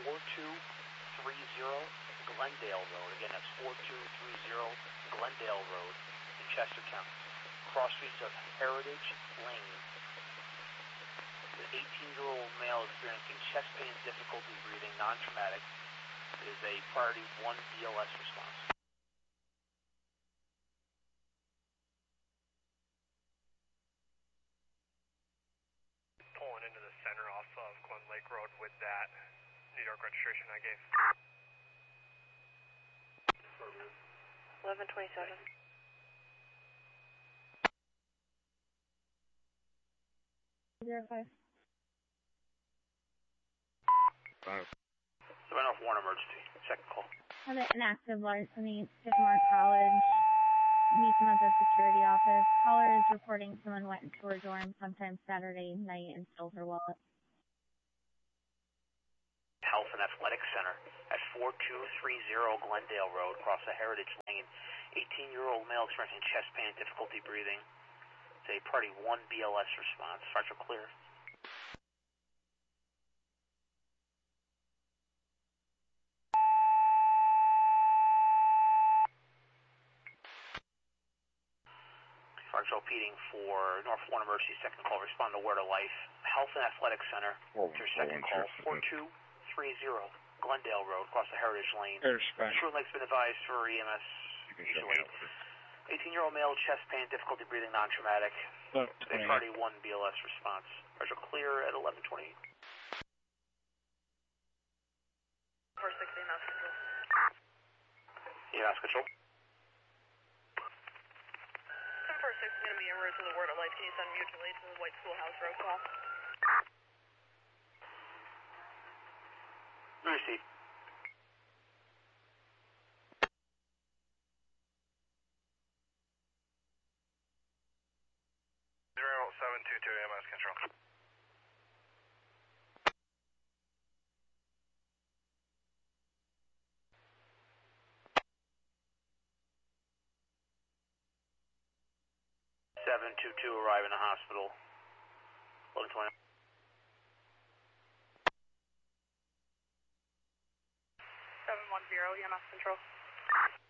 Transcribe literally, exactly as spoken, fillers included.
four two three zero Glendale Road. Again, that's four two three zero Glendale Road in Chestertown. Cross streets of Heritage Lane. The eighteen-year-old male experiencing chest pain, difficulty breathing, non-traumatic, is a priority one B L S response. Pulling into the center off of Glen Lake Road with that New York registration I gave. eleven twenty-seven. Zero five. Five. Seven off one emergency. Second call. Have an active larceny, Sycamore College. Meet them at the security office. Caller is reporting someone went into her dorm sometime Saturday night and stole her wallet. Health and Athletic Center at four two three zero Glendale Road, across the Heritage Lane. eighteen-year-old male experiencing chest pain, difficulty breathing. It's a Party one B L S response. Start to clear. Sergeant Repeating for North one Emergency, second call. Respond to Word of Life. Health and Athletic Center. Oh, your second oh, call. four two three zero Glendale Road, across the Heritage Lane. Respect. Short Lake's been advised for E M S. eighteen-year-old male, chest pain, difficulty breathing, non-traumatic. They Party one B L S response. Pressure clear at eleven twenty. four sixty, mass control. Yeah, mass control. ten four six is going to be en route to the Word of Life. Can you send mutually to the White Schoolhouse Road call? Receive. Zero seven two two E M S control. seven two two arrive in the hospital. eleven twenty. seven one zero E M S control.